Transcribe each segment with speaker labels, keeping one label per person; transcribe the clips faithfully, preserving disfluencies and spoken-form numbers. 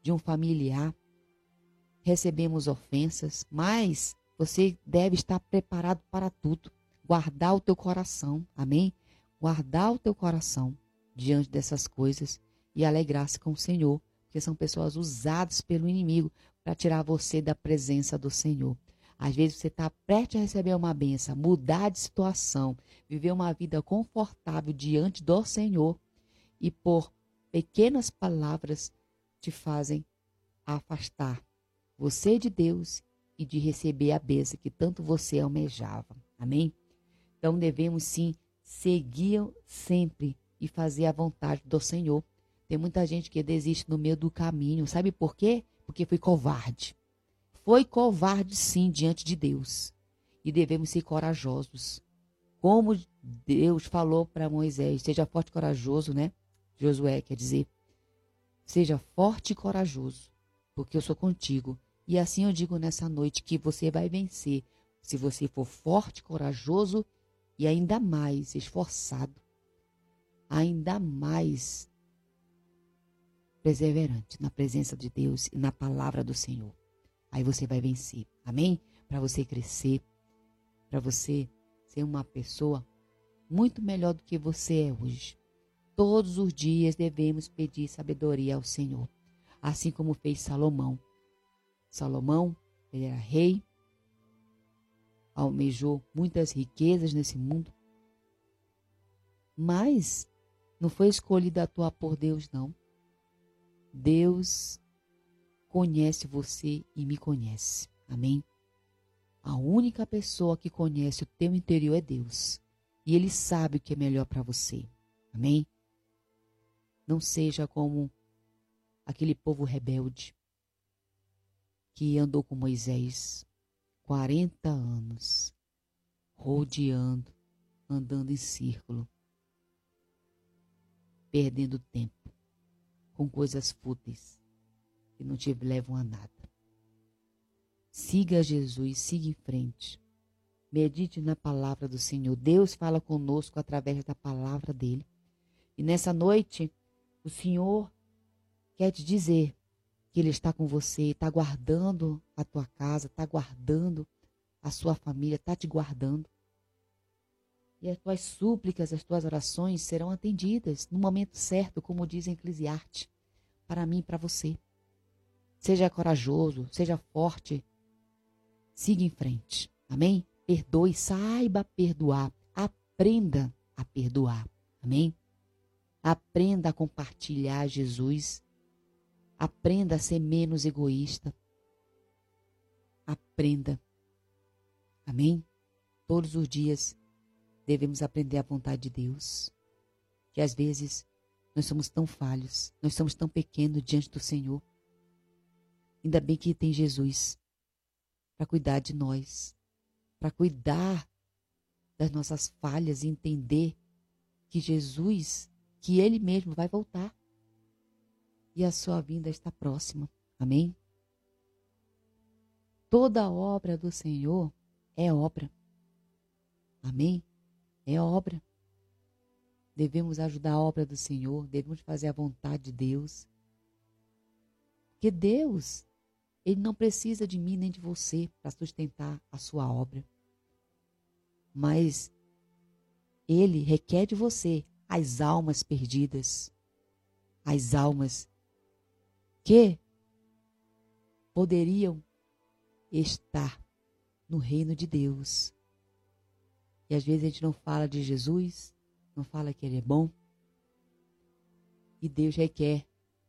Speaker 1: de um familiar, recebemos ofensas, mas você deve estar preparado para tudo. Guardar o teu coração, amém? Guardar o teu coração diante dessas coisas e alegrar-se com o Senhor, porque são pessoas usadas pelo inimigo para tirar você da presença do Senhor. Às vezes você está prestes a receber uma bênção, mudar de situação, viver uma vida confortável diante do Senhor e por pequenas palavras te fazem afastar você de Deus e de receber a bênção que tanto você almejava. Amém? Então devemos sim seguir sempre e fazer a vontade do Senhor. Tem muita gente que desiste no meio do caminho. Sabe por quê? Porque foi covarde. Foi covarde sim diante de Deus. E devemos ser corajosos. Como Deus falou para Moisés, seja forte e corajoso, né? Josué quer dizer, seja forte e corajoso, porque eu sou contigo. E assim eu digo nessa noite que você vai vencer, se você for forte, corajoso e ainda mais esforçado, ainda mais perseverante na presença de Deus e na palavra do Senhor. Aí você vai vencer, amém? Para você crescer, para você ser uma pessoa muito melhor do que você é hoje. Todos os dias devemos pedir sabedoria ao Senhor, assim como fez Salomão. Salomão, ele era rei, almejou muitas riquezas nesse mundo, mas não foi escolhido a atuar por Deus, não. Deus conhece você e me conhece, amém? A única pessoa que conhece o teu interior é Deus, e Ele sabe o que é melhor para você, amém? Não seja como aquele povo rebelde que andou com Moisés quarenta anos, rodeando, andando em círculo, perdendo tempo com coisas fúteis que não te levam a nada. Siga Jesus, siga em frente. Medite na palavra do Senhor. Deus fala conosco através da palavra dele. E nessa noite, o Senhor quer te dizer que Ele está com você, está guardando a tua casa, está guardando a sua família, está te guardando. E as tuas súplicas, as tuas orações serão atendidas no momento certo, como diz em Eclesiastes, para mim e para você. Seja corajoso, seja forte, siga em frente, amém? Perdoe, saiba perdoar, aprenda a perdoar, amém? Aprenda a compartilhar Jesus, aprenda a ser menos egoísta, aprenda, amém? Todos os dias devemos aprender a vontade de Deus, que às vezes nós somos tão falhos, nós somos tão pequenos diante do Senhor. Ainda bem que tem Jesus para cuidar de nós, para cuidar das nossas falhas e entender que Jesus, que Ele mesmo vai voltar e a sua vinda está próxima. Amém? Toda obra do Senhor é obra. Amém? É obra. Devemos ajudar a obra do Senhor, devemos fazer a vontade de Deus. Porque Deus, Ele não precisa de mim nem de você para sustentar a sua obra. Mas Ele requer de você as almas perdidas, as almas que poderiam estar no reino de Deus. E às vezes a gente não fala de Jesus, não fala que Ele é bom. E Deus requer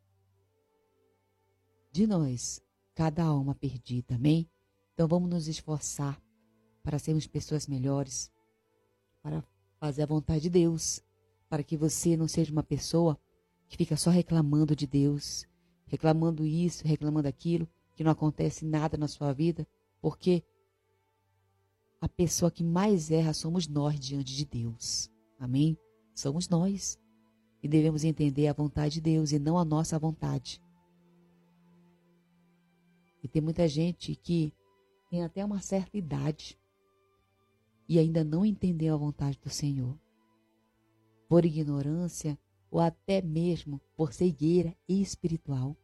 Speaker 1: de nós cada alma perdida, amém? Então vamos nos esforçar para sermos pessoas melhores, para fazer a vontade de Deus, para que você não seja uma pessoa que fica só reclamando de Deus, reclamando isso, reclamando aquilo, que não acontece nada na sua vida, porque a pessoa que mais erra somos nós diante de Deus, amém? Somos nós, e devemos entender a vontade de Deus e não a nossa vontade. E tem muita gente que tem até uma certa idade e ainda não entendeu a vontade do Senhor. Por ignorância ou até mesmo por cegueira espiritual.